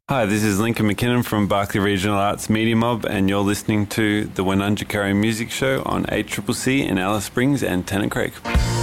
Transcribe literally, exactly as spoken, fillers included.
Hi, this is Lincoln McKinnon from Barclay Regional Arts Media Mob, and you're listening to the Wenunjikari Music Show on A C C C in Alice Springs and Tennant Creek.